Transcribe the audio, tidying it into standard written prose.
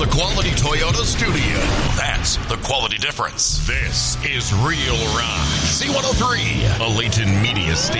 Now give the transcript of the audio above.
the Quality Toyota studio. That's the quality difference. This is Real Rock. C103, a Leighton Media station.